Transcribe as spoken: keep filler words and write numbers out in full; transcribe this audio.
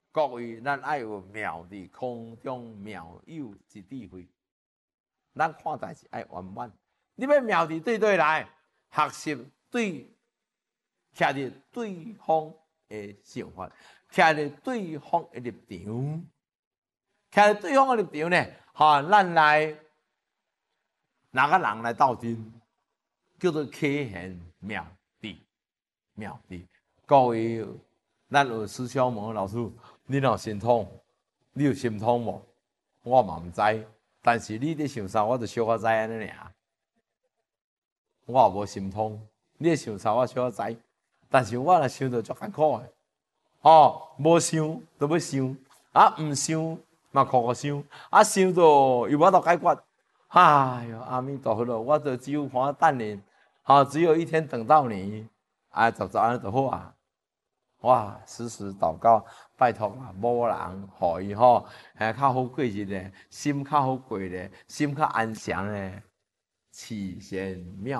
各位，咱爱有妙伫空中妙有一智慧。咱看代志爱圆满。你要妙伫对对来，学习对，徛伫对方的想法，徛伫对方的立场，徛伫对方的立场呢？哈，咱来哪个人来斗阵，叫做启现妙智，妙智。各位，咱有师兄问老师，你有心痛？你有心痛无？我嘛唔知，但是你咧想啥，我就小可知安尼尔。我也无心痛，你咧想啥，我小可知。但是我若想到足艰苦的，哦，无想就要想，啊，唔想嘛苦苦想，啊，想到又无法度解决。哎呦，阿弥陀佛咯，我就只有看等你，好，只有一天等到你，啊，就就安尼就好啊。哇，时时祷告，拜托啊，某人互伊吼，诶，较好过日咧，心较好过咧，心较安详咧，祈贤妙。